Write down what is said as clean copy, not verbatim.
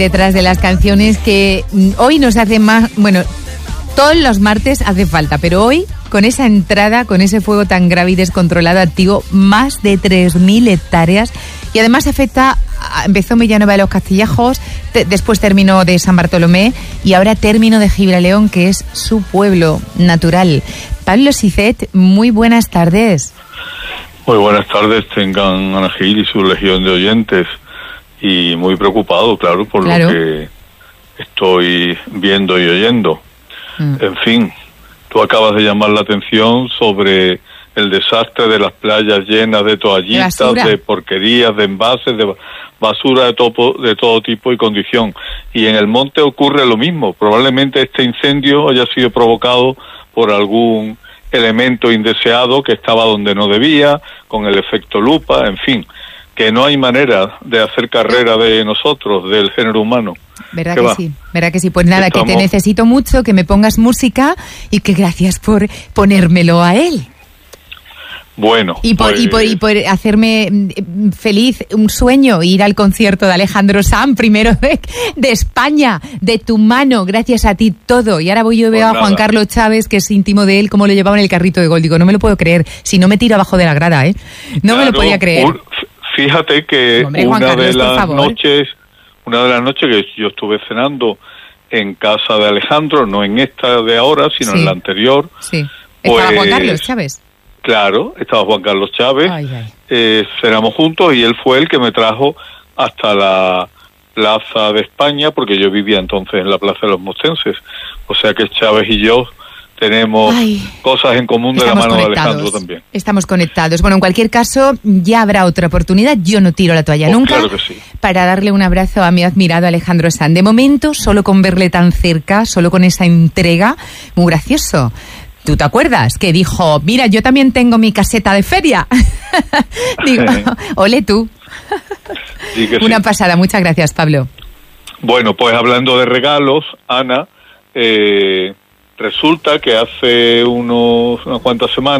Detrás de las canciones que hoy nos hacen más, bueno, todos los martes hace falta, pero hoy con esa entrada, con ese fuego tan grave y descontrolado activo, más de 3.000 hectáreas y además empezó Villanueva de los Castillejos, después terminó de San Bartolomé y ahora término de Gibraleón, que es su pueblo natural. Pablo Sicet, muy buenas tardes. Muy buenas tardes, tengan Ana Gil y su legión de oyentes. Y muy preocupado, claro, por lo que estoy viendo y oyendo. En fin, tú acabas de llamar la atención sobre el desastre de las playas llenas de toallitas, de porquerías, de envases, de basura de todo tipo y condición. Y en el monte ocurre lo mismo. Probablemente este incendio haya sido provocado por algún elemento indeseado que estaba donde no debía, con el efecto lupa, en fin. Que no hay manera de hacer carrera de nosotros, del género humano. ¿Verdad que sí? ¿Verdad que sí? Pues nada, que te necesito mucho, que me pongas música y que gracias por ponérmelo a él. Bueno. Y por hacerme feliz, un sueño, ir al concierto de Alejandro Sanz, primero de España, de tu mano, gracias a ti todo. Y ahora voy yo veo a Juan Carlos Chávez, que es íntimo de él, cómo lo llevaba en el carrito de gol. Digo, no me lo puedo creer, si no me tiro abajo de la grada, ¿eh? No me lo podía creer. Fíjate que una de las noches que yo estuve cenando en casa de Alejandro, no en esta de ahora, sino en la anterior. Sí. ¿Estaba Juan Carlos Chávez? Claro, estaba Juan Carlos Chávez. Cenamos juntos y él fue el que me trajo hasta la Plaza de España, porque yo vivía entonces en la Plaza de los Mostenses. O sea que Chávez y yo tenemos cosas en común de la mano de Alejandro también. Estamos conectados. Bueno, en cualquier caso, ya habrá otra oportunidad. Yo no tiro la toalla nunca. Claro que sí. Para darle un abrazo a mi admirado Alejandro Sanz. De momento, solo con verle tan cerca, solo con esa entrega, muy gracioso. ¿Tú te acuerdas? Que dijo, mira, yo también tengo mi caseta de feria. Digo, ole tú. Sí que una pasada. Muchas gracias, Pablo. Bueno, pues hablando de regalos, Ana, resulta que hace unas cuantas semanas